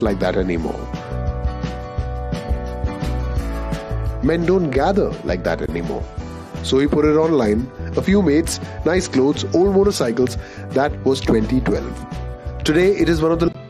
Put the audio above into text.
like that anymore. Men don't gather like that anymore. So he put it online. A few mates, nice clothes, old motorcycles. That was 2012. Today it is one of the